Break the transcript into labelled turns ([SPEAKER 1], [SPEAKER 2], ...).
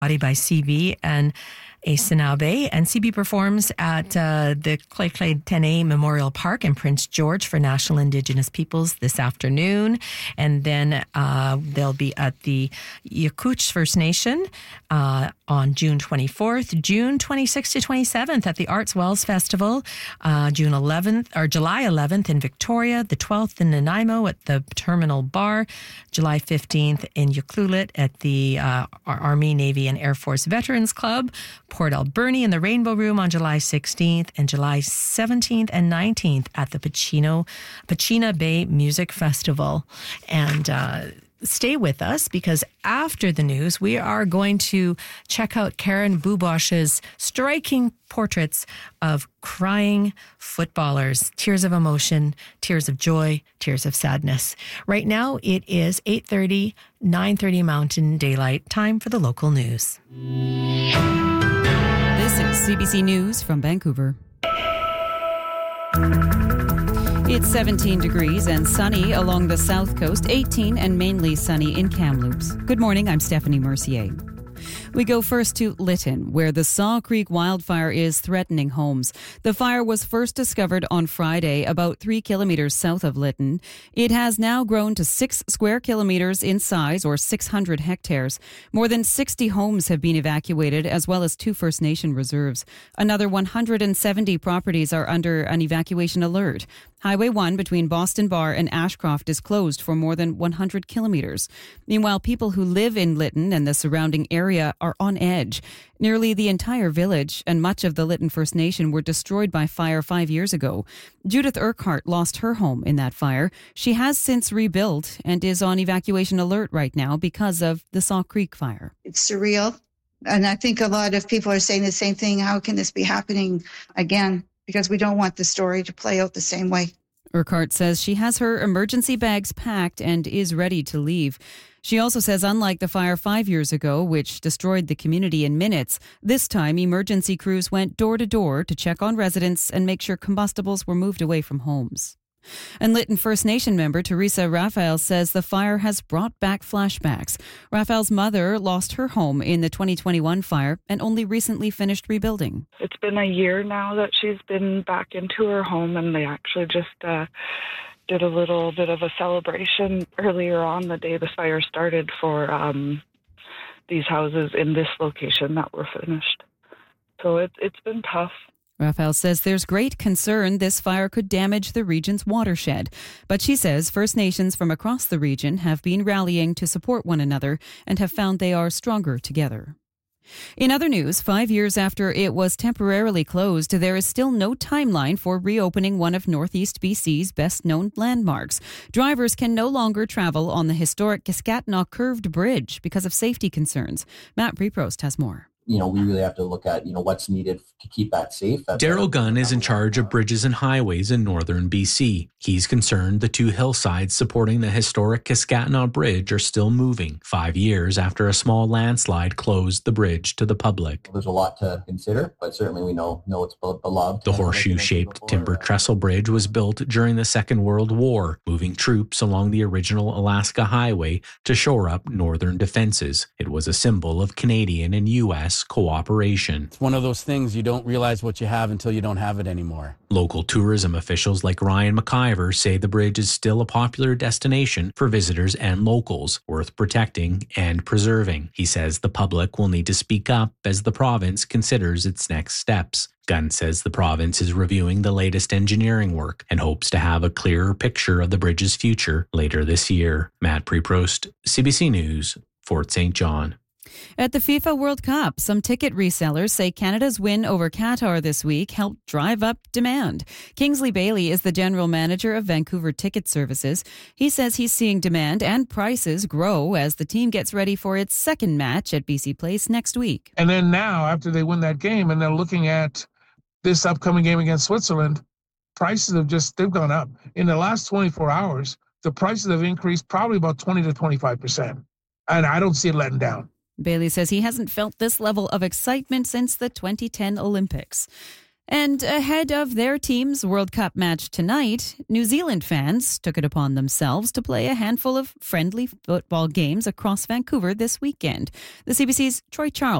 [SPEAKER 1] Body by CB and Asinabe. And CB performs at the Clay 10A Memorial Park in Prince George for National Indigenous Peoples this afternoon. And then they'll be at the Yakutsk First Nation on June 24th, June 26th to 27th at the Arts Wells Festival, July 11th in Victoria, the 12th in Nanaimo at the Terminal Bar, July 15th in Ucluelet at the Army, Navy, and Air Force Veterans Club, Port Alberni in the Rainbow Room on July 16th, and July 17th and 19th at the Pachina Bay Music Festival. And stay with us, because after the news, we are going to check out Karen Bubosh's striking portraits of crying footballers. Tears of emotion, tears of joy, tears of sadness. Right now, it is 8:30, 9:30 Mountain Daylight. Time for the local news.
[SPEAKER 2] This is CBC News from Vancouver. It's 17 degrees and sunny along the south coast, 18 and mainly sunny in Kamloops. Good morning, I'm Stephanie Mercier. We go first to Lytton, where the Saw Creek wildfire is threatening homes. The fire was first discovered on Friday, about 3 kilometers south of Lytton. It has now grown to 6 square kilometers in size, or 600 hectares. More than 60 homes have been evacuated, as well as 2 First Nation reserves. Another 170 properties are under an evacuation alert. Highway 1 between Boston Bar and Ashcroft is closed for more than 100 kilometers. Meanwhile, people who live in Lytton and the surrounding area are on edge. Nearly the entire village and much of the Lytton First Nation were destroyed by fire 5 years ago. Judith Urquhart lost her home in that fire. She has since rebuilt and is on evacuation alert right now because of the Saw Creek fire.
[SPEAKER 3] It's surreal. And I think a lot of people are saying the same thing. How can this be happening again? Because we don't want the story to play out the same way.
[SPEAKER 2] Urquhart says she has her emergency bags packed and is ready to leave. She also says, unlike the fire 5 years ago, which destroyed the community in minutes, this time emergency crews went door to door to check on residents and make sure combustibles were moved away from homes. And Lytton First Nation member Teresa Raphael says the fire has brought back flashbacks. Raphael's mother lost her home in the 2021 fire and only recently finished rebuilding.
[SPEAKER 4] It's been a year now that she's been back into her home, and they actually just did a little bit of a celebration earlier on the day the fire started for these houses in this location that were finished. So it's been tough.
[SPEAKER 2] Raphael says there's great concern this fire could damage the region's watershed. But she says First Nations from across the region have been rallying to support one another and have found they are stronger together. In other news, 5 years after it was temporarily closed, there is still no timeline for reopening one of Northeast BC's best-known landmarks. Drivers can no longer travel on the historic Kiskatnaw Curved Bridge because of safety concerns. Matt Preprost has more.
[SPEAKER 5] We really have to look at, what's needed to keep that safe.
[SPEAKER 6] Daryl Gunn is in charge of bridges and highways in northern BC. He's concerned the 2 hillsides supporting the historic Kiskatnaw Bridge are still moving 5 years after a small landslide closed the bridge to the public.
[SPEAKER 5] There's a lot to consider, but certainly we know it's beloved.
[SPEAKER 6] The horseshoe-shaped timber trestle bridge was built during the Second World War, moving troops along the original Alaska Highway to shore up northern defenses. It was a symbol of Canadian and U.S. cooperation.
[SPEAKER 7] It's one of those things you don't realize what you have until you don't have it anymore.
[SPEAKER 6] Local tourism officials like Ryan McIver say the bridge is still a popular destination for visitors and locals, worth protecting and preserving. He says the public will need to speak up as the province considers its next steps. Gunn says the province is reviewing the latest engineering work and hopes to have a clearer picture of the bridge's future later this year. Matt Preprost, CBC News, Fort St. John.
[SPEAKER 2] At the FIFA World Cup, some ticket resellers say Canada's win over Qatar this week helped drive up demand. Kingsley Bailey is the general manager of Vancouver Ticket Services. He says he's seeing demand and prices grow as the team gets ready for its second match at BC Place next week.
[SPEAKER 8] And then now, after they win that game and they're looking at this upcoming game against Switzerland, prices they've gone up. In the last 24 hours, the prices have increased probably about 20 to 25%. And I don't see it letting down.
[SPEAKER 2] Bailey says he hasn't felt this level of excitement since the 2010 Olympics. And ahead of their team's World Cup match tonight, New Zealand fans took it upon themselves to play a handful of friendly football games across Vancouver this weekend. The CBC's Troy Charles